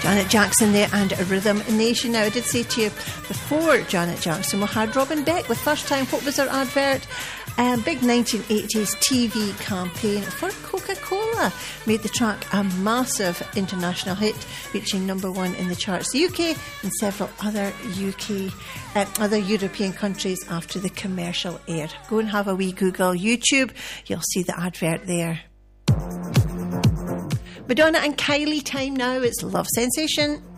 Janet Jackson there and Rhythm Nation. Now, I did say to you before Janet Jackson, we had Robin Beck with First Time. What was her advert? Big 1980s TV campaign for Coca-Cola made the track a massive international hit, reaching number one in the charts, the UK and several other other European countries after the commercial aired. Go and have a wee Google YouTube, you'll see the advert there. Madonna and Kylie time now. It's Love Sensation.